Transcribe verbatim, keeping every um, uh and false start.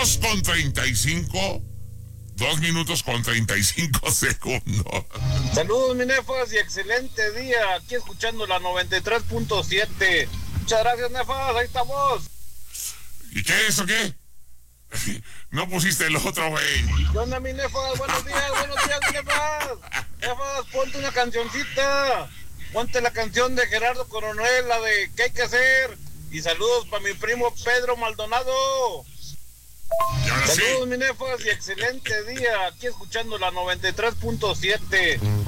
dos con treinta y cinco. Dos minutos con treinta y cinco segundos. Saludos, mi nefas, y excelente día. Aquí escuchando la noventa y tres punto siete. Muchas gracias, nefas. Ahí estamos. ¿Y qué es o qué? No pusiste el otro, güey. ¿Qué onda, mi nefas? Buenos días, buenos días, mi nefas. Nefas, ponte una cancioncita. Ponte la canción de Gerardo Coronel, la de ¿qué hay que hacer? Y saludos para mi primo Pedro Maldonado. Y ahora sí. Saludos, mi nefas, y excelente día. Aquí escuchando la noventa y tres punto siete.